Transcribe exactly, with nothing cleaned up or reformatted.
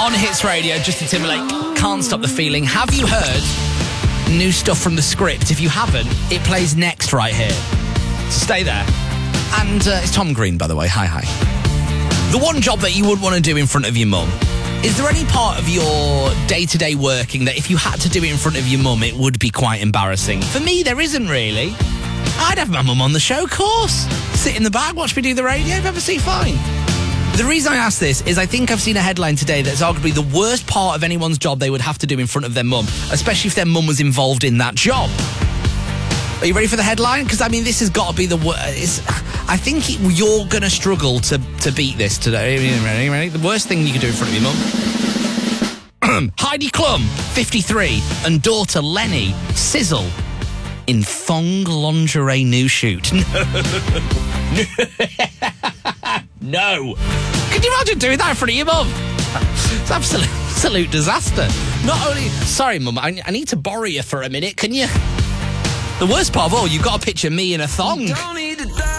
On Hits Radio, Justin Timberlake, Can't Stop the Feeling. Have you heard new stuff from The Script? If you haven't, it plays next right here. So stay there. And uh, it's Tom Green, by the way. Hi, hi. The one job that you would want to do in front of your mum. Is there any part of your day-to-day working that if you had to do it in front of your mum, it would be quite embarrassing? For me, there isn't really. I'd have my mum on the show, of course. Sit in the back, watch me do the radio, have a seat, fine. The reason I ask this is I think I've seen a headline today that's arguably the worst part of anyone's job they would have to do in front of their mum, especially if their mum was involved in that job. Are you ready for the headline? Because, I mean, this has got to be the worst. I think it, you're going to struggle to, to beat this today. Ready, ready? The worst thing you can do in front of your mum. Heidi Klum, fifty-three, and daughter Lenny sizzle in thong lingerie nude shoot. No. Can you imagine doing that in front of your mum? It's absolute, absolute disaster. Not only... Sorry, mum, I, I need to borrow you for a minute. Can you... The worst part of all, you've got to picture me in a thong. Don't need to die.